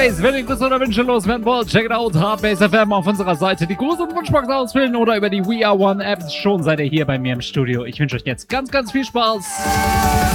Bass. Wenn ihr Grüße oder Wünsche loswerden wollt, check it out. Hardbase FM auf unserer Seite. Die Gruß- und Wunschbox ausfüllen oder über die We Are One App. Schon seid ihr hier bei mir im Studio. Ich wünsche euch jetzt ganz, ganz viel Spaß.